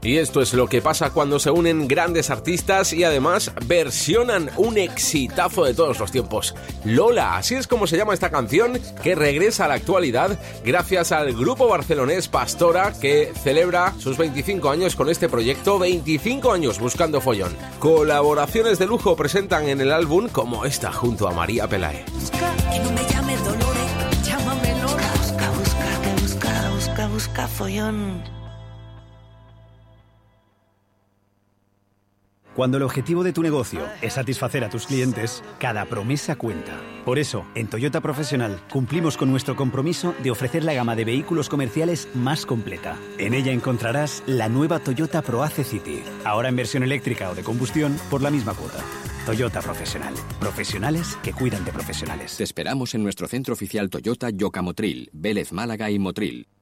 Y esto es lo que pasa cuando se unen grandes artistas y además versionan un exitazo de todos los tiempos. Lola, así es como se llama esta canción, que regresa a la actualidad gracias al grupo barcelonés Pastora, que celebra sus 25 años con este proyecto, 25 años buscando follón. Colaboraciones de lujo presentan en el álbum, como esta junto a María Pelae. Que no me llame Dolores, llámame Lola. Busca follón. Cuando el objetivo de tu negocio es satisfacer a tus clientes, cada promesa cuenta. Por eso, en Toyota Profesional cumplimos con nuestro compromiso de ofrecer la gama de vehículos comerciales más completa. En ella encontrarás la nueva Toyota ProAce City, ahora en versión eléctrica o de combustión por la misma cuota. Toyota Profesional. Profesionales que cuidan de profesionales. Te esperamos en nuestro centro oficial Toyota Yoca Motril, Vélez Málaga y Motril.